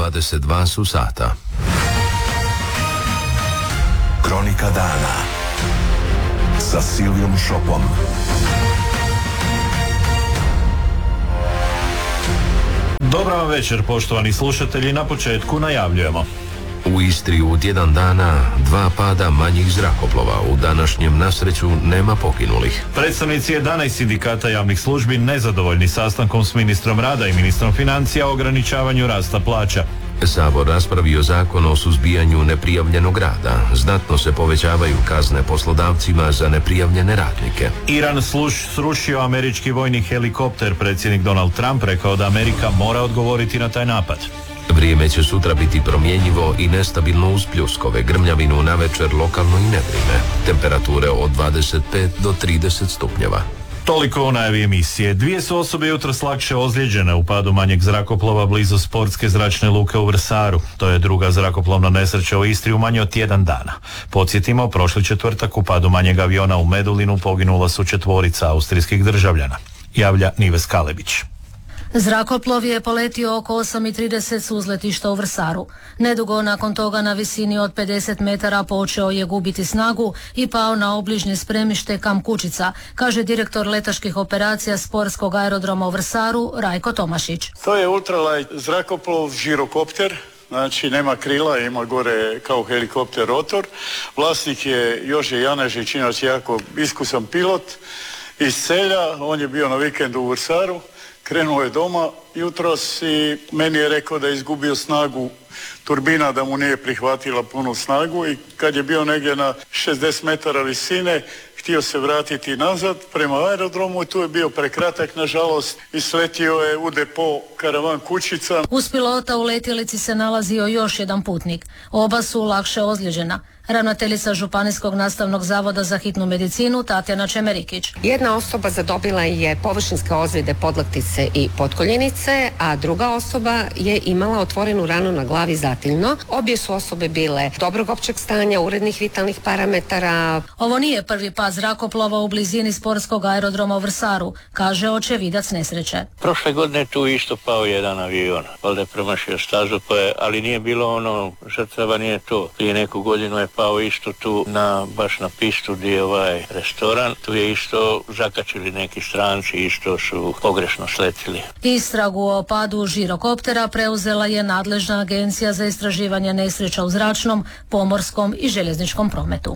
22 su sata. Kronika dana sa Silvijom Šopom. Dobar vam večer, poštovani slušatelji, na početku najavljujemo. U Istri u tjedan dana 2 pada manjih zrakoplova. U današnjem nasreću nema poginulih. Predstavnici 11 sindikata javnih službi nezadovoljni sastankom s ministrom rada i ministrom financija o ograničavanju rasta plaća. Sabor raspravio zakon o suzbijanju neprijavljenog rada. Znatno se povećavaju kazne poslodavcima za neprijavljene radnike. Iran srušio američki vojni helikopter. Predsjednik Donald Trump rekao da Amerika mora odgovoriti na taj napad. Vrijeme će sutra biti promjenjivo i nestabilno uz pljuskove, grmljavinu navečer, lokalno i nevrijeme. Temperature od 25 do 30 stupnjeva. Toliko o najavi emisije. 2 su osobe jutros lakše ozlijeđene u padu manjeg zrakoplova blizu sportske zračne luke u Vrsaru. To je druga zrakoplovna nesreća u Istri u manje od tjedan dana. Podsjetimo, prošli četvrtak u padu manjeg aviona u Medulinu poginula su 4 austrijskih državljana. Javlja Nives Kalebić. Zrakoplov je poletio oko 8:30 s uzletišta u Vrsaru. Nedugo nakon toga na visini od 50 metara počeo je gubiti snagu i pao na obližnje spremište Kamp Kučica, kaže direktor letaških operacija sportskog aerodroma u Vrsaru Rajko Tomašić. To je ultralight zrakoplov, žirokopter. Znači nema krila, ima gore kao helikopter rotor. Vlasnik je Jože Janežić, inače jako iskusan pilot iz Celja. On je bio na vikendu u Vrsaru. Krenuo je doma jutros i meni je rekao da je izgubio snagu turbina, da mu nije prihvatila punu snagu i kad je bio negdje na 60 metara visine, htio se vratiti nazad prema aerodromu i tu je bio prekratak, nažalost, i sletio je u depo karavan Kučica. Uz pilota u letjelici se nalazio još jedan putnik. Oba su lakše ozlijeđena. Ravnateljica Županijskog nastavnog zavoda za hitnu medicinu Tatjana Čemerikić. Jedna osoba zadobila je površinske ozljede podlaktice i potkoljenice, a druga osoba je imala otvorenu ranu na glavi zatiljno. Obje su osobe bile dobrog općeg stanja, urednih vitalnih parametara. Ovo nije prvi pad zrakoplova u blizini sportskog aerodroma u Vrsaru, kaže očevidac nesreće. Prošle godine tu isto pao jedan avion, valjda je promašio stazu, ali nije bilo žrtava nije to. Prije neku godinu je pao isto tu baš na pistu gdje je ovaj restoran. Tu je isto zakačili neki stranci, isto su pogrešno sletili. Istragu o padu žirokoptera preuzela je nadležna agencija za istraživanje nesreća u zračnom, pomorskom i željezničkom prometu.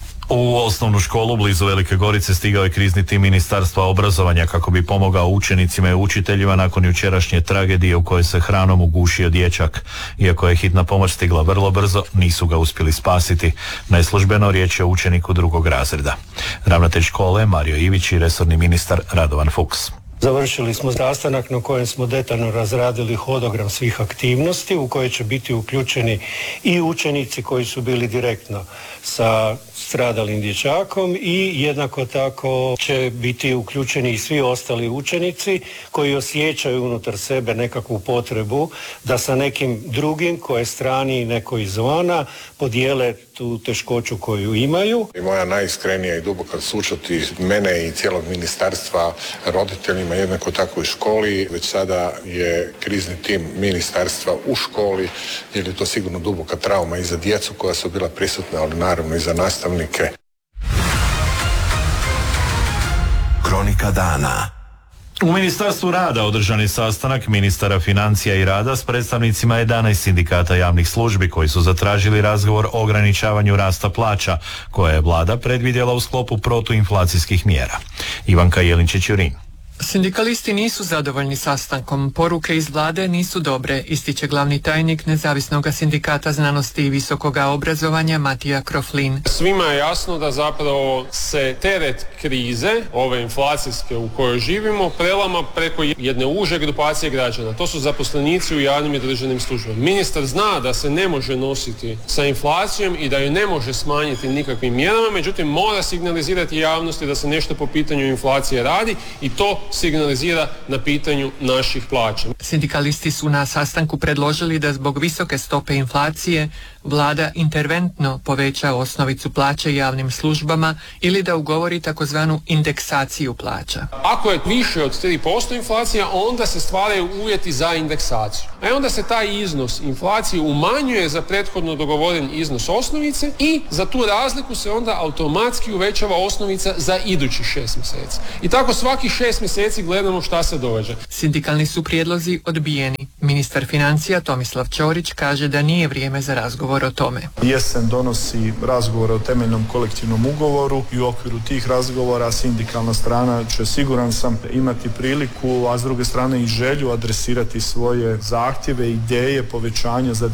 U osnovnu školu blizu Velike Gorice stigao je krizni tim Ministarstva obrazovanja kako bi pomogao učenicima i učiteljima nakon jučerašnje tragedije u kojoj se hranom ugušio dječak. Iako je hitna pomoć stigla vrlo brzo, nisu ga uspjeli spasiti. Neslužbeno riječ je o učeniku 2. razreda. Ravnatelj škole Mario Ivić i resorni ministar Radovan Fuchs. Završili smo sastanak na kojem smo detaljno razradili hodogram svih aktivnosti u koje će biti uključeni i učenici koji su bili direktno sa stradalim dječakom i jednako tako će biti uključeni i svi ostali učenici koji osjećaju unutar sebe nekakvu potrebu da sa nekim drugim koje strani neko izvana podijele tu teškoću koju imaju. I moja najiskrenija i duboka sućut mene i cijelog ministarstva roditeljima, jednako tako i školi. Već sada je krizni tim ministarstva u školi jer je to sigurno duboka trauma i za djecu koja su bila prisutna, ali naravno i za nastavnike. Kronika dana. U Ministarstvu rada održan je sastanak ministara financija i rada s predstavnicima 11 sindikata javnih službi koji su zatražili razgovor o ograničavanju rasta plaća koje je vlada predvidjela u sklopu protuinflacijskih mjera. Ivanka Jelinčić-Jurin. Sindikalisti nisu zadovoljni sastankom. Poruke iz vlade nisu dobre, ističe glavni tajnik Nezavisnog sindikata znanosti i visokoga obrazovanja Matija Kroflin. Svima je jasno da zapravo se teret krize, ove inflacijske u kojoj živimo, prelama preko jedne uže grupacije građana. To su zaposlenici u javnim i državnim službama. Ministar zna da se ne može nositi sa inflacijom i da ju ne može smanjiti nikakvim mjerama, međutim mora signalizirati javnosti da se nešto po pitanju inflacije radi i to signalizira na pitanju naših plaća. Sindikalisti su na sastanku predložili da zbog visoke stope inflacije vlada interventno poveća osnovicu plaće javnim službama ili da ugovori takozvanu indeksaciju plaća. Ako je više od 3% inflacija, onda se stvaraju uvjeti za indeksaciju. A onda se taj iznos inflacije umanjuje za prethodno dogovoren iznos osnovice i za tu razliku se onda automatski uvećava osnovica za idućih 6 mjeseci. I tako svakih 6 mjeseci gledamo šta se događa. Sindikalni su prijedlozi odbijeni. Ministar financija Tomislav Ćorić kaže da nije vrijeme za razgovor o tome. Jesen donosi razgovore o temeljnom kolektivnom ugovoru i u okviru tih razgovora sindikalna strana će, siguran sam, imati priliku, a s druge strane i želju adresirati svoje zahtjeve i ideje povećanja za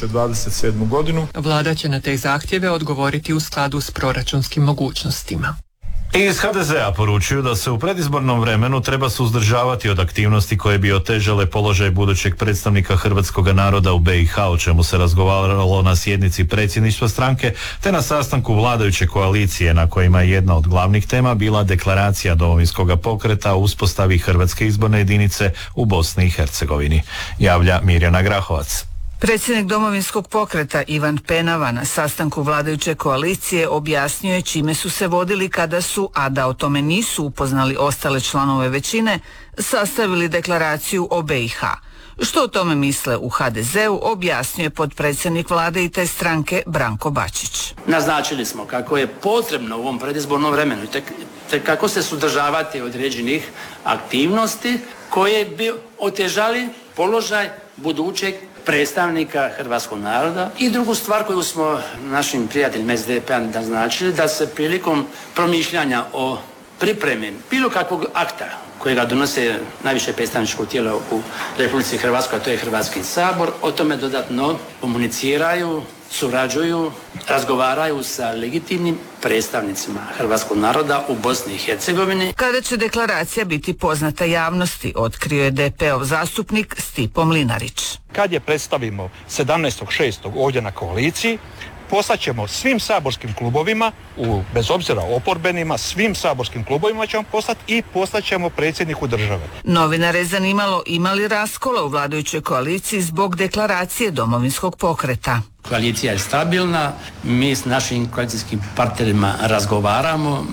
2027. godinu. Vlada će na te zahtjeve odgovoriti u skladu s proračunskim mogućnostima. Iz HDZ-a poručuju da se u predizbornom vremenu treba suzdržavati od aktivnosti koje bi otežale položaj budućeg predstavnika hrvatskog naroda u BiH, o čemu se razgovaralo na sjednici predsjedništva stranke te na sastanku vladajuće koalicije na kojima je jedna od glavnih tema bila deklaracija Domovinskog pokreta o uspostavi Hrvatske izborne jedinice u Bosni i Hercegovini. Javlja Mirjana Grahovac. Predsjednik Domovinskog pokreta Ivan Penava na sastanku vladajuće koalicije objasnio je čime su se vodili kada su, a da o tome nisu upoznali ostale članove većine, sastavili deklaraciju o BiH. Što o tome misle u HDZ-u objasnio je potpredsjednik vlade i te stranke Branko Bačić. Naznačili smo kako je potrebno u ovom predizbornom vremenu te kako se suzdržavati određenih aktivnosti koje bi otežali položaj budućeg predstavnika hrvatskog naroda. I drugu stvar koju smo našim prijateljima SDP-a naznačili, da se prilikom promišljanja o pripremi bilo kakvog akta kojega donose najviše predstavničko tijelo u Republici Hrvatskoj, a to je Hrvatski sabor, o tome dodatno komuniciraju, surađuju, razgovaraju sa legitimnim predstavnicima hrvatskog naroda u Bosni i Hercegovini. Kada će deklaracija biti poznata javnosti, otkrio je DP-ov zastupnik Stipo Mlinarić. Kad je predstavimo 17.6. ovdje na koaliciji, poslaćemo svim saborskim klubovima, bez obzira oporbenima, svim saborskim klubovima ćemo poslati i poslaćemo predsjedniku države. Novinare je zanimalo ima li raskola u vladajućoj koaliciji zbog deklaracije Domovinskog pokreta. Koalicija je stabilna, mi s našim koalicijskim partnerima razgovaramo,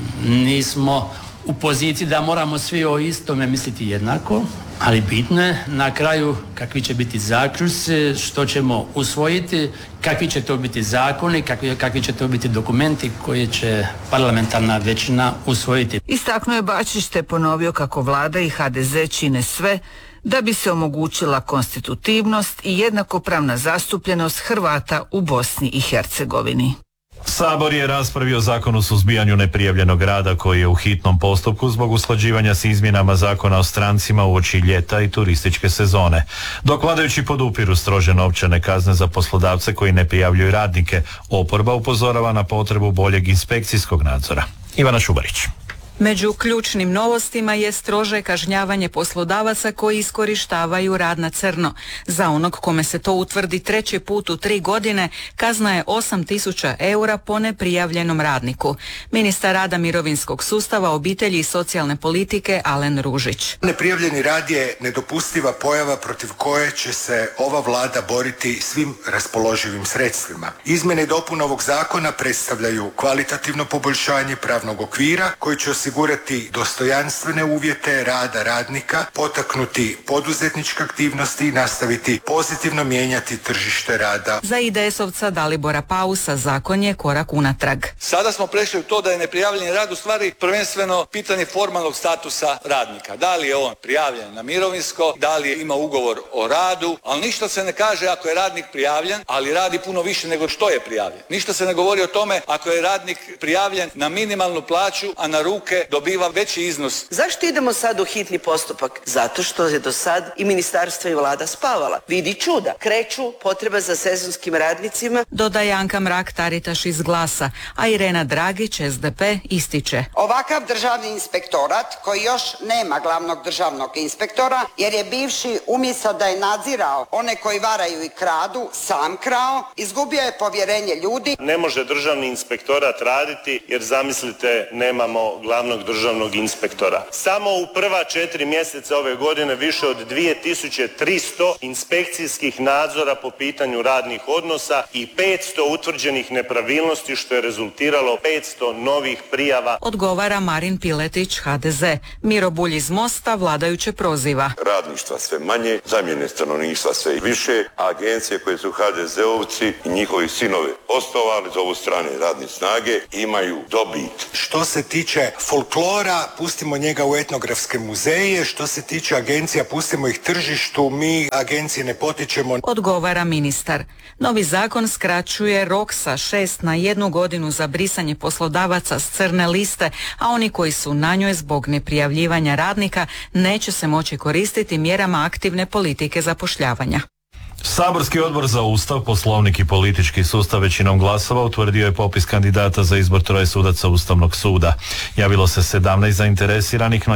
nismo u poziciji da moramo svi o istome misliti jednako, ali bitno je na kraju kakvi će biti zaključci, što ćemo usvojiti, kakvi će to biti zakoni, kakvi će to biti dokumenti koje će parlamentarna većina usvojiti. Istaknuo je Bačić te ponovio kako vlada i HDZ čine sve da bi se omogućila konstitutivnost i jednakopravna zastupljenost Hrvata u Bosni i Hercegovini. Sabor je raspravio zakon o suzbijanju neprijavljenog rada koji je u hitnom postupku zbog usklađivanja s izmjenama zakona o strancima uoči ljeta i turističke sezone. Dok vladajući podupiru strože novčane kazne za poslodavce koji ne prijavljuju radnike, oporba upozorava na potrebu boljeg inspekcijskog nadzora. Ivana Šubarić. Među ključnim novostima je strože kažnjavanje poslodavaca koji iskorištavaju rad na crno. Za onog kome se to utvrdi treći put u 3 godine, kazna je 8.000 eura po neprijavljenom radniku. Ministar rada, mirovinskog sustava, obitelji i socijalne politike Alen Ružić. Neprijavljeni rad je nedopustiva pojava protiv koje će se ova vlada boriti svim raspoloživim sredstvima. Izmjene i dopune ovog zakona predstavljaju kvalitativno poboljšanje pravnog okvira koji će osigurati dostojanstvene uvjete rada radnika, potaknuti poduzetničke aktivnosti i nastaviti pozitivno mijenjati tržište rada. Za IDS-ovca Dalibora Pausa zakon je korak unatrag. Sada smo prešli u to da je neprijavljeni rad u stvari prvenstveno pitanje formalnog statusa radnika. Da li je on prijavljen na mirovinsko, da li ima ugovor o radu, ali ništa se ne kaže ako je radnik prijavljen, ali radi puno više nego što je prijavljen. Ništa se ne govori o tome ako je radnik prijavljen na minimalnu plaću, a na ruke dobiva veći iznos. Zašto idemo sad u hitni postupak? Zato što je do sad i ministarstvo i vlada spavala. Vidi čuda, kreću potreba za sezonskim radnicima. Dodaje Anka Mrak-Taritaš iz Glasa, a Irena Dragić, SDP, ističe. Ovakav državni inspektorat koji još nema glavnog državnog inspektora, jer je bivši umjesto da je nadzirao one koji varaju i kradu, sam krao, izgubio je povjerenje ljudi. Ne može državni inspektorat raditi jer zamislite nemamo glavnog glavnog državnog inspektora. Samo u prva 4 mjeseca ove godine više od 2300 inspekcijskih nadzora po pitanju radnih odnosa i 500 utvrđenih nepravilnosti, što je rezultiralo 500 novih prijava. Odgovara Marin Piletić, HDZ. Miro Bulj iz Mosta vladajuće proziva. Radništva sve manje, zamjene stanovništva sve više, a agencije koje su HDZ-ovci i njihovi sinovi osnovali za ovu strane radne snage imaju dobit. Što se tiče folklora, pustimo njega u etnografske muzeje, što se tiče agencija, pustimo ih tržištu, mi agencije ne potičemo. Odgovara ministar. Novi zakon skraćuje rok sa 6 na 1 godinu za brisanje poslodavaca s crne liste, a oni koji su na njoj zbog neprijavljivanja radnika neće se moći koristiti mjerama aktivne politike zapošljavanja. Saborski odbor za Ustav, Poslovnik i politički sustav većinom glasova utvrdio je popis kandidata za izbor 3 sudaca Ustavnog suda. Javilo se 17 zainteresiranih, no